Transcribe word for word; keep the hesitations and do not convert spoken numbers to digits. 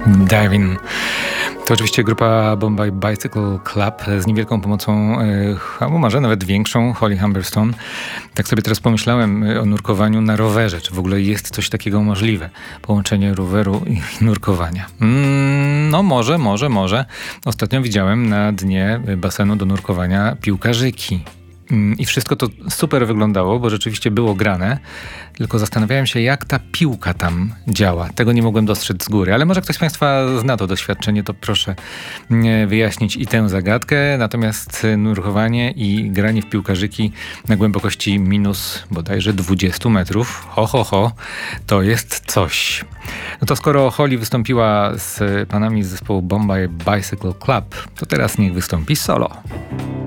Diving. To oczywiście grupa Bombay Bicycle Club z niewielką pomocą, albo może nawet większą, Holly Humberstone. Tak sobie teraz pomyślałem o nurkowaniu na rowerze. Czy w ogóle jest coś takiego możliwe? Połączenie roweru i nurkowania. Mm, no może, może, może. Ostatnio widziałem na dnie basenu do nurkowania piłkarzyki. I wszystko to super wyglądało, bo rzeczywiście było grane, tylko zastanawiałem się, jak ta piłka tam działa. Tego nie mogłem dostrzec z góry, ale może ktoś z Państwa zna to doświadczenie, to proszę wyjaśnić i tę zagadkę. Natomiast nurkowanie i granie w piłkarzyki na głębokości minus bodajże dwadzieścia metrów, ho, ho, ho, to jest coś. No to skoro Holly wystąpiła z panami z zespołu Bombay Bicycle Club, to teraz niech wystąpi solo.